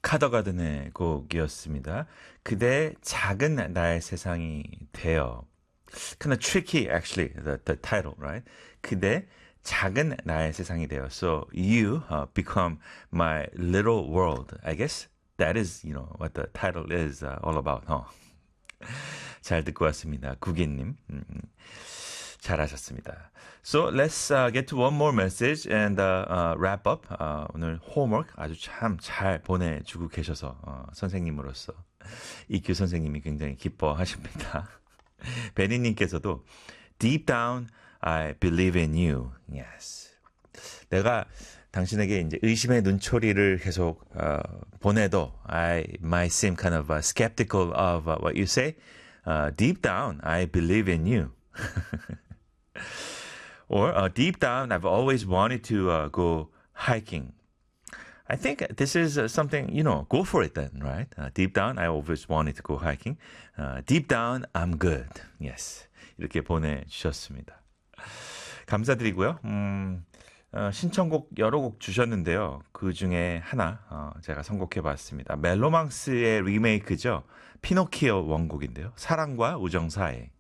카더가든의 곡이었습니다. 그대 작은 나의 세상이 되어. Kind of tricky, actually, the title, right? 그대 작은 나의 세상이 되어. So you become my little world. I guess that is, what the title is all about. 잘 듣고 왔습니다. 구기님. 잘하셨습니다. So let's get to one more message and wrap up. 오늘 homework 아주 참 잘 보내주고 계셔서 선생님으로서 이규 선생님이 굉장히 기뻐하십니다. 베니님께서도 Deep down, I believe in you. Yes. 내가 당신에게 이제 의심의 눈초리를 계속 보내도 I might seem kind of skeptical of what you say. Deep down, I believe in you. Or deep down, I've always wanted to go hiking. I think this is something, go for it then, right? Deep down, I always wanted to go hiking. Deep down, I'm good. Yes. 이렇게 보내주셨습니다. 감사드리고요. 신청곡 여러 곡 주셨는데요. 그 중에 하나 제가 선곡해봤습니다. 멜로망스의 리메이크죠. 피노키오 원곡인데요. 사랑과 우정 사이.